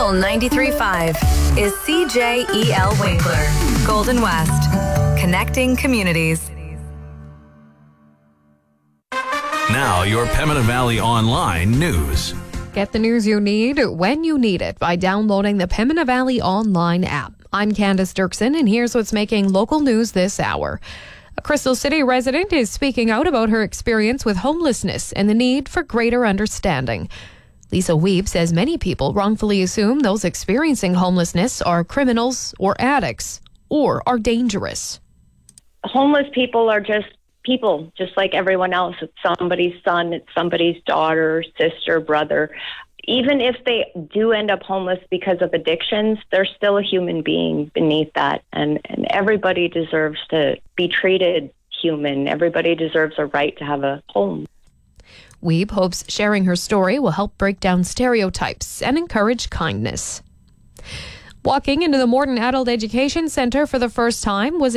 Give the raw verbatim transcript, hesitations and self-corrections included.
Local ninety-three point five is C J E L Winkler, Golden West, connecting communities. Now, your Pembina Valley Online news. Get the news you need when you need it by downloading the Pembina Valley Online app. I'm Candace Dirksen, and here's what's making local news this hour. A Crystal City resident is speaking out about her experience with homelessness and the need for greater understanding. Lisa Weeb says many people wrongfully assume those experiencing homelessness are criminals or addicts or are dangerous. Homeless people are just people, just like everyone else. It's somebody's son, it's somebody's daughter, sister, brother. Even if they do end up homeless because of addictions, they're still a human being beneath that. And, and everybody deserves to be treated human. Everybody deserves a right to have a home. Weeb hopes sharing her story will help break down stereotypes and encourage kindness. Walking into the Morton Adult Education Centre for the first time was